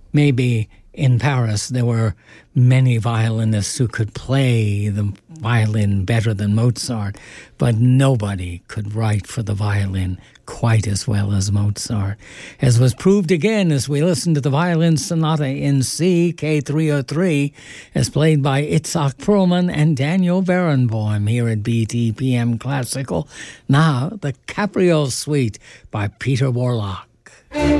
maybe in Paris there were many violinists who could play the violin better than Mozart, but nobody could write for the violin quite as well as Mozart, as was proved again as we listened to the Violin Sonata in C, K303, as played by Itzhak Perlman and Daniel Barenboim here at BTPM Classical. Now, the Capriole Suite by Peter Warlock.